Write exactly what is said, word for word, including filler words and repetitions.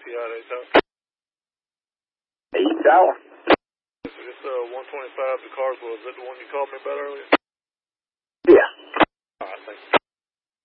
P I at eight Tower. eight Tower. Is this uh, one twenty-five, the Carswell, is that the one you called me about earlier?